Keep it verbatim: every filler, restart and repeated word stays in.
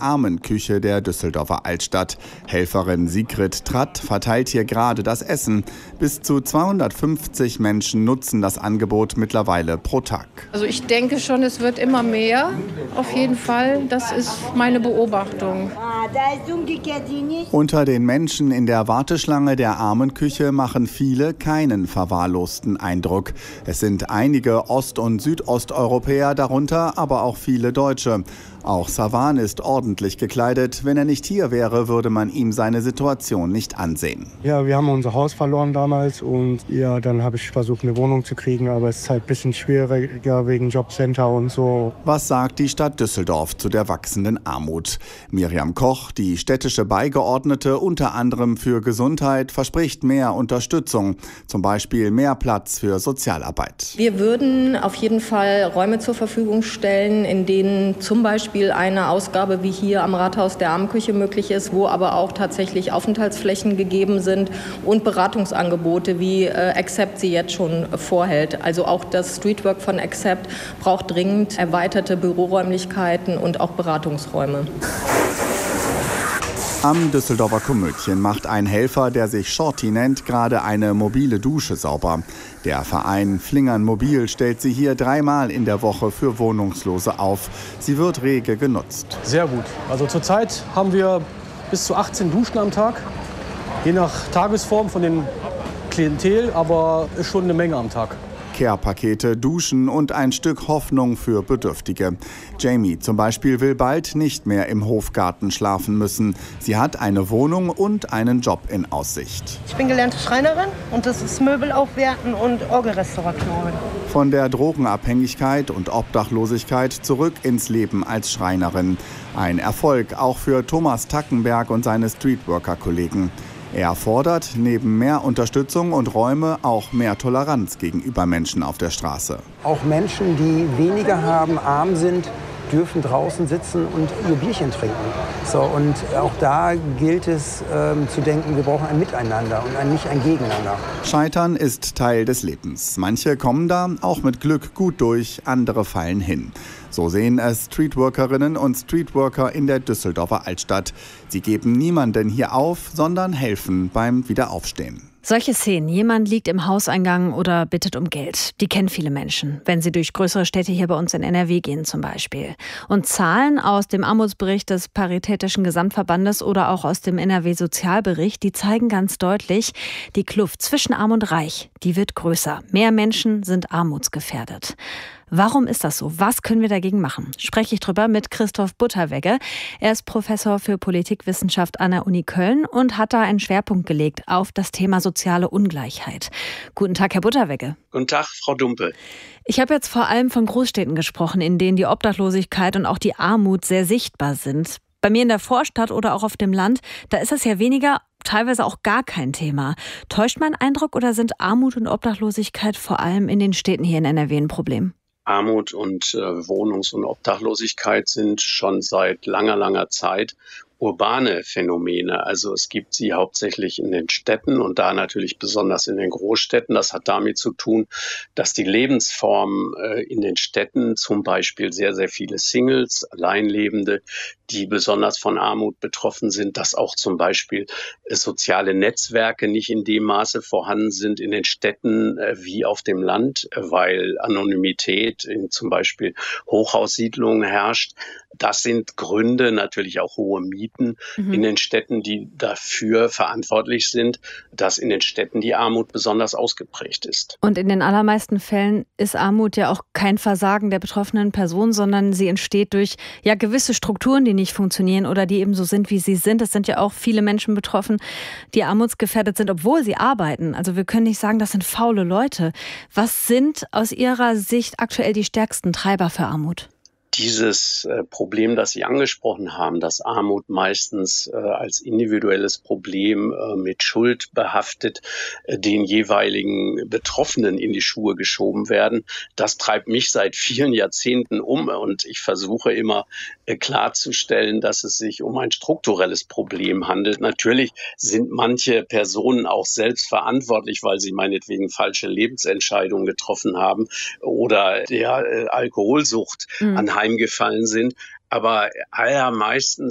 Armenküche der Düsseldorfer Altstadt. Helferin Sigrid Tratt verteilt hier gerade das Essen. Bis zu zweihundertfünfzig Menschen nutzen das Angebot mittlerweile pro Tag. Also ich denke schon, es wird immer mehr, auf jeden Fall. Das ist meine Beobachtung. Unter den Menschen in der Warteschlange der Armenküche machen viele keinen verwahrlosten Eindruck. Es sind einige Ost- und Südosteuropäer darunter, aber auch viele Deutsche. Auch Savan ist ordentlich gekleidet. Wenn er nicht hier wäre, würde man ihm seine Situation nicht ansehen. Ja, wir haben unser Haus verloren damals und ja, dann habe ich versucht, eine Wohnung zu kriegen, aber es ist halt ein bisschen schwieriger wegen Jobcenter und so. Was sagt die Stadt Düsseldorf zu der wachsenden Armut? Miriam Koch, die städtische Beigeordnete unter anderem für Gesundheit, verspricht mehr Unterstützung, zum Beispiel mehr Platz für Sozialarbeit. Wir würden auf jeden Fall Räume zur Verfügung stellen, in denen zum Beispiel eine Ausgabe wie hier am Rathaus der Armenküche möglich ist, wo aber auch tatsächlich Aufenthaltsflächen gegeben sind und Beratungsangebote, wie äh, Accept sie jetzt schon vorhält. Also auch das Streetwork von Accept braucht dringend erweiterte Büroräumlichkeiten und auch Beratungsräume. Am Düsseldorfer Komödien macht ein Helfer, der sich Shorty nennt, gerade eine mobile Dusche sauber. Der Verein Flingern Mobil stellt sie hier dreimal in der Woche für Wohnungslose auf. Sie wird rege genutzt. Sehr gut. Also zurzeit haben wir bis zu achtzehn Duschen am Tag, je nach Tagesform von den Klientel, aber ist schon eine Menge am Tag. Care-Pakete, Duschen und ein Stück Hoffnung für Bedürftige. Jamie zum Beispiel will bald nicht mehr im Hofgarten schlafen müssen. Sie hat eine Wohnung und einen Job in Aussicht. Ich bin gelernte Schreinerin und das ist Möbel aufwerten und Orgelrestauratorin. Von der Drogenabhängigkeit und Obdachlosigkeit zurück ins Leben als Schreinerin. Ein Erfolg auch für Thomas Tackenberg und seine Streetworker-Kollegen. Er fordert neben mehr Unterstützung und Räume auch mehr Toleranz gegenüber Menschen auf der Straße. Auch Menschen, die weniger haben, arm sind, dürfen draußen sitzen und ihr Bierchen trinken. So, und auch da gilt es ähm, zu denken, wir brauchen ein Miteinander und ein, nicht ein Gegeneinander. Scheitern ist Teil des Lebens. Manche kommen da auch mit Glück gut durch, andere fallen hin. So sehen es Streetworkerinnen und Streetworker in der Düsseldorfer Altstadt. Sie geben niemanden hier auf, sondern helfen beim Wiederaufstehen. Solche Szenen, jemand liegt im Hauseingang oder bittet um Geld, die kennen viele Menschen, wenn sie durch größere Städte hier bei uns in N R W gehen zum Beispiel. Und Zahlen aus dem Armutsbericht des Paritätischen Gesamtverbandes oder auch aus dem N R W-Sozialbericht, die zeigen ganz deutlich, die Kluft zwischen Arm und Reich, die wird größer. Mehr Menschen sind armutsgefährdet. Warum ist das so? Was können wir dagegen machen? Spreche ich drüber mit Christoph Butterwegge. Er ist Professor für Politikwissenschaft an der Uni Köln und hat da einen Schwerpunkt gelegt auf das Thema soziale Ungleichheit. Guten Tag, Herr Butterwegge. Guten Tag, Frau Dumpe. Ich habe jetzt vor allem von Großstädten gesprochen, in denen die Obdachlosigkeit und auch die Armut sehr sichtbar sind. Bei mir in der Vorstadt oder auch auf dem Land, da ist das ja weniger, teilweise auch gar kein Thema. Täuscht mein Eindruck oder sind Armut und Obdachlosigkeit vor allem in den Städten hier in N R W ein Problem? Armut und äh, Wohnungs- und Obdachlosigkeit sind schon seit langer, langer Zeit urbane Phänomene. Also es gibt sie hauptsächlich in den Städten und da natürlich besonders in den Großstädten. Das hat damit zu tun, dass die Lebensform äh, in den Städten, zum Beispiel sehr, sehr viele Singles, Alleinlebende, die besonders von Armut betroffen sind, dass auch zum Beispiel äh, soziale Netzwerke nicht in dem Maße vorhanden sind in den Städten äh, wie auf dem Land, äh, weil Anonymität in zum Beispiel Hochhaussiedlungen herrscht. Das sind Gründe, natürlich auch hohe Mieten mhm. in den Städten, die dafür verantwortlich sind, dass in den Städten die Armut besonders ausgeprägt ist. Und in den allermeisten Fällen ist Armut ja auch kein Versagen der betroffenen Person, sondern sie entsteht durch ja gewisse Strukturen, die nicht funktionieren oder die eben so sind, wie sie sind. Es sind ja auch viele Menschen betroffen, die armutsgefährdet sind, obwohl sie arbeiten. Also wir können nicht sagen, das sind faule Leute. Was sind aus Ihrer Sicht aktuell die stärksten Treiber für Armut? Dieses äh, Problem, das Sie angesprochen haben, dass Armut meistens äh, als individuelles Problem äh, mit Schuld behaftet äh, den jeweiligen Betroffenen in die Schuhe geschoben werden, das treibt mich seit vielen Jahrzehnten um und ich versuche immer äh, klarzustellen, dass es sich um ein strukturelles Problem handelt. Natürlich sind manche Personen auch selbst verantwortlich, weil sie meinetwegen falsche Lebensentscheidungen getroffen haben oder der äh, Alkoholsucht mhm. anheimgefallen sind. Aber allermeistens